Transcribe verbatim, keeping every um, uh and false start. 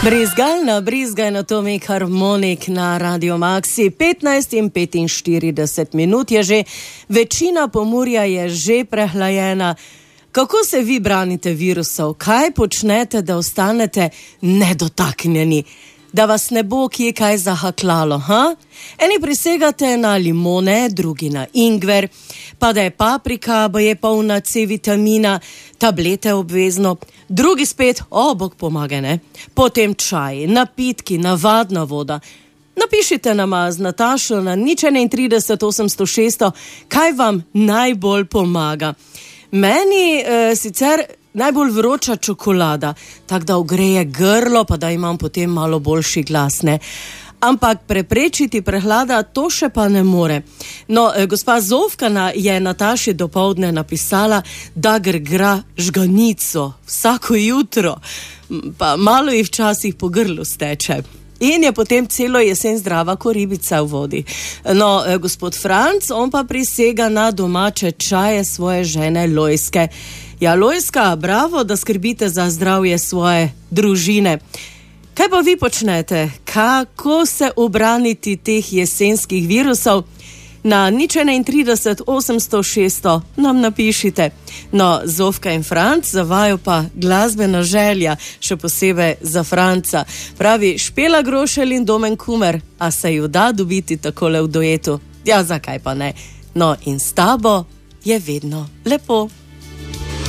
Brizgalna, brizgalna Tomik Harmonik na Radio Maxi. petnajst in petinštirideset minut je že, večina Pomurja je že prehlajena. Kako se vi branite virusov? Kaj počnete, da ostanete nedotaknjeni? Da vas ne bo kje kaj zahaklalo, ha? Eni prisegate na limone, drugi na ingver, pa da je paprika, ba je polna C vitamina, tablete obvezno, drugi spet, o, Bog pomaga, ne? Potem čaj, napitki, navadna voda. Napišite nama z Natašo na nič enaintrideset osemsto šeststo, kaj vam najbolj pomaga. Meni e, sicer najbolj vroča čokolada, tako da ogreje grlo, pa da imam potem malo boljši glas, ne. Ampak preprečiti prehlada to še pa ne more. No, eh, gospa Zofkana je Nataši dopoldne napisala, da grgra žganico vsako jutro, pa malo ji včasih po grlu steče. In je potem celo jesen zdrava ko ribica v vodi. No, eh, gospod Franc, on pa prisega na domače čaje svoje žene Lojske. Ja, Lojska, bravo, da skrbite za zdravje svoje družine. Kaj pa vi počnete? Kako se ubraniti teh jesenskih virusov? Na nič enaintrideset osemsto šeststo nam napišite. No, Zofka in Franc, za vaju pa glasbena želja, še posebej za Franca. Pravi, Špela Grošelj in Domen Kumer, a se ju da dobiti takole v duetu? Ja, zakaj pa ne? No, in s tabo je vedno lepo.